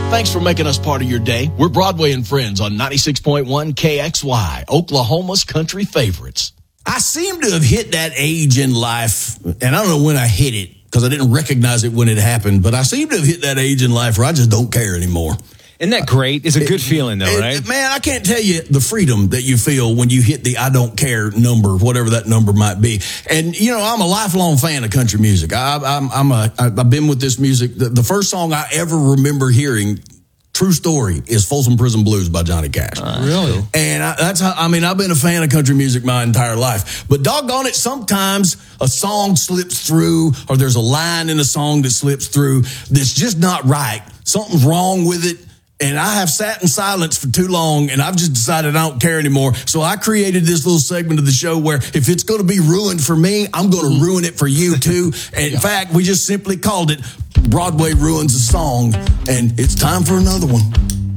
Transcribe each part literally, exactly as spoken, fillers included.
Thanks for making us part of your day. We're Broadway and Friends on ninety-six point one K X Y, Oklahoma's country favorites. I seem to have hit that age in life, and I don't know when I hit it, because I didn't recognize it when it happened, but I seem to have hit that age in life where I just don't care anymore. Isn't that great? It's a good it, feeling, though, it, right? Man, I can't tell you the freedom that you feel when you hit the I don't care number, whatever that number might be. And, you know, I'm a lifelong fan of country music. I, I'm, I'm a, I've been with this music. The, the first song I ever remember hearing, true story, is Folsom Prison Blues by Johnny Cash. Uh, really? And I, that's how, I mean, I've been a fan of country music my entire life. But doggone it, sometimes a song slips through, or there's a line in a song that slips through that's just not right. Something's wrong with it. And I have sat in silence for too long, and I've just decided I don't care anymore. So I created this little segment of the show where if it's going to be ruined for me, I'm going to ruin it for you, too. And in fact, we just simply called it Broadway Ruins a Song, and it's time for another one.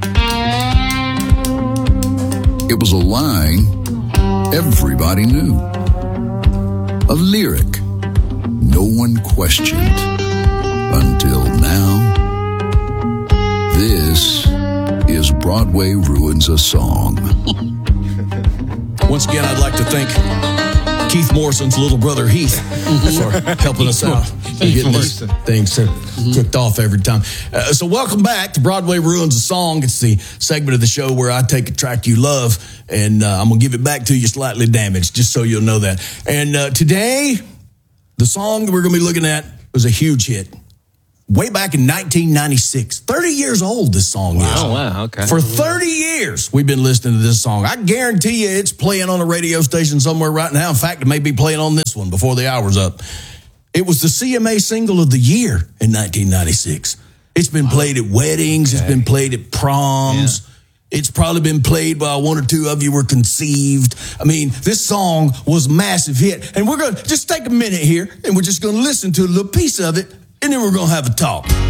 It was a line everybody knew. A lyric no one questioned until now. This is Broadway Ruins a Song. Once again, I'd like to thank Keith Morrison's little brother Heath for helping us out and getting these things mm-hmm. kicked off every time. Uh, so welcome back to Broadway Ruins a Song. It's the segment of the show where I take a track you love and uh, I'm going to give it back to you slightly damaged, just so you'll know that. And uh, today, the song that we're going to be looking at was a huge hit. Way back in nineteen ninety-six. thirty years old, this song wow. is. Oh, wow, okay. For thirty years, we've been listening to this song. I guarantee you it's playing on a radio station somewhere right now. In fact, it may be playing on this one before the hour's up. It was the C M A single of the year in nineteen ninety-six. It's been wow. played at weddings. Okay. It's been played at proms. Yeah. It's probably been played while one or two of you were conceived. I mean, this song was a massive hit. And we're going to just take a minute here, and we're just going to listen to a little piece of it, and then we're going to have a talk.